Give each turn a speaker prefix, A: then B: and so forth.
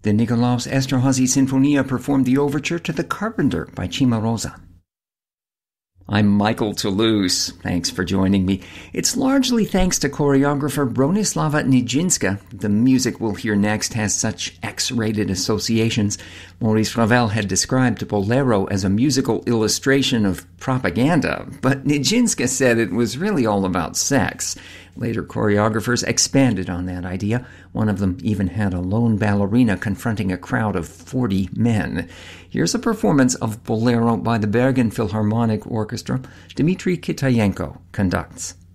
A: The Nikolaus Esterházy Sinfonia performed the overture to The Carpenter by Cimarosa. I'm Michael Toulouse. Thanks for joining me. It's largely thanks to choreographer Bronislava Nijinská. The music we'll hear next has such X-rated associations. Maurice Ravel had described Bolero as a musical illustration of propaganda, but Nijinská said it was really all about sex. Later choreographers expanded on that idea. One of them even had a lone ballerina confronting a crowd of 40 men. Here's a performance of Bolero by the Bergen Philharmonic Orchestra. Dmitry Kitayenko conducts.